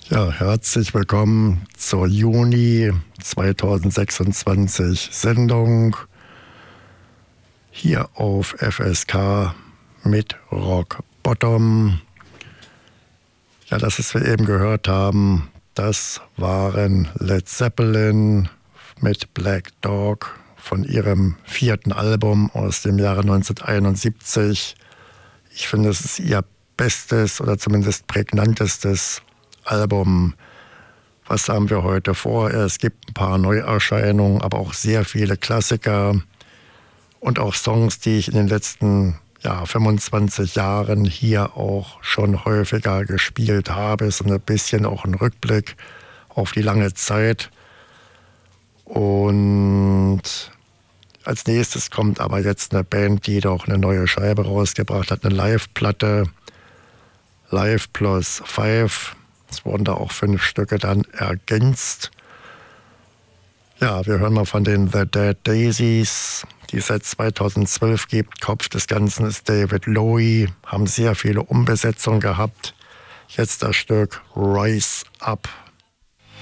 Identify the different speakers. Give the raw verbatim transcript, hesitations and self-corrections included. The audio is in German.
Speaker 1: Ja, herzlich willkommen zur Juni zweitausendsechsundzwanzig Sendung hier auf F S K mit Rock Bottom. Ja, das, was wir eben gehört haben, das waren Led Zeppelin mit Black Dog von ihrem vierten Album aus dem Jahre neunzehnhunderteinundsiebzig. Ich finde, es ist ihr bestes oder zumindest prägnantestes Album. Was haben wir heute vor? Es gibt ein paar Neuerscheinungen, aber auch sehr viele Klassiker und auch Songs, die ich in den letzten ja, fünfundzwanzig Jahren hier auch schon häufiger gespielt habe. So ein bisschen auch ein Rückblick auf die lange Zeit. Und als nächstes kommt aber jetzt eine Band, die doch eine neue Scheibe rausgebracht hat, eine Live-Platte. Live plus Five. Es wurden da auch fünf Stücke dann ergänzt. Ja, wir hören mal von den The Dead Daisies, die es seit zweitausendzwölf gibt. Kopf des Ganzen ist David Lowy, haben sehr viele Umbesetzungen gehabt. Jetzt das Stück Rise Up.